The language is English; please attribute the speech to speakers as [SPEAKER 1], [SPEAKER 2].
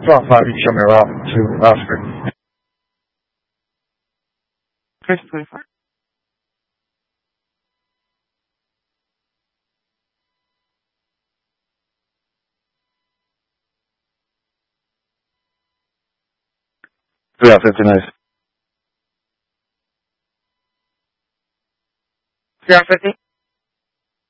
[SPEAKER 1] 撞发一小米八to Oscar.
[SPEAKER 2] Chris 24.
[SPEAKER 1] Yeah, 59.
[SPEAKER 2] CR50.